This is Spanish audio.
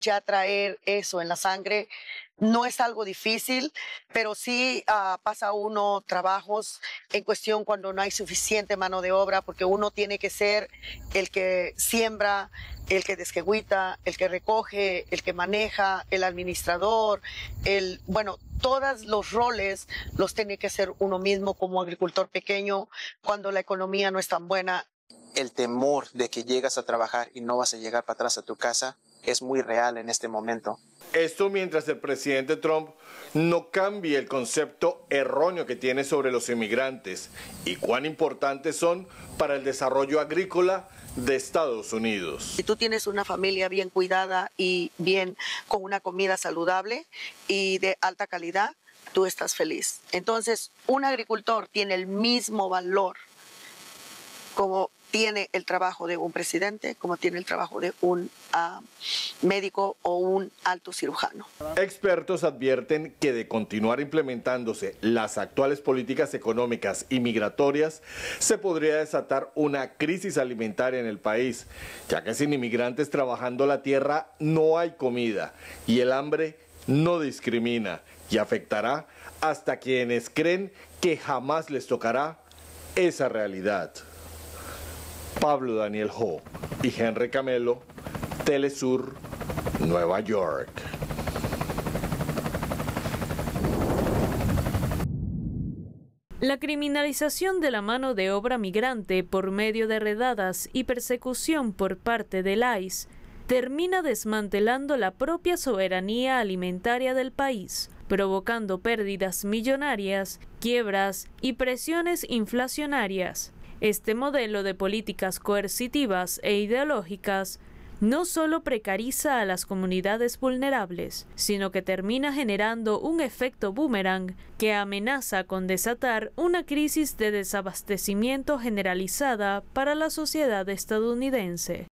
Ya traer eso en la sangre no es algo difícil, pero sí pasa uno trabajos en cuestión cuando no hay suficiente mano de obra, porque uno tiene que ser el que siembra, el que desquegüita, el que recoge, el que maneja, el administrador, bueno, todos los roles los tiene que hacer uno mismo como agricultor pequeño cuando la economía no es tan buena. El temor de que llegas a trabajar y no vas a llegar para atrás a tu casa es muy real en este momento. Esto mientras el presidente Trump no cambie el concepto erróneo que tiene sobre los inmigrantes y cuán importantes son para el desarrollo agrícola de Estados Unidos. Si tú tienes una familia bien cuidada y bien con una comida saludable y de alta calidad, tú estás feliz. Entonces, un agricultor tiene el mismo valor como tiene el trabajo de un presidente, como tiene el trabajo de un médico o un alto cirujano. Expertos advierten que de continuar implementándose las actuales políticas económicas y migratorias, se podría desatar una crisis alimentaria en el país, ya que sin inmigrantes trabajando la tierra no hay comida y el hambre no discrimina y afectará hasta quienes creen que jamás les tocará esa realidad. Pablo Daniel Ho y Henry Camelo, Telesur, Nueva York. La criminalización de la mano de obra migrante por medio de redadas y persecución por parte del ICE termina desmantelando la propia soberanía alimentaria del país, provocando pérdidas millonarias, quiebras y presiones inflacionarias. Este modelo de políticas coercitivas e ideológicas no solo precariza a las comunidades vulnerables, sino que termina generando un efecto boomerang que amenaza con desatar una crisis de desabastecimiento generalizada para la sociedad estadounidense.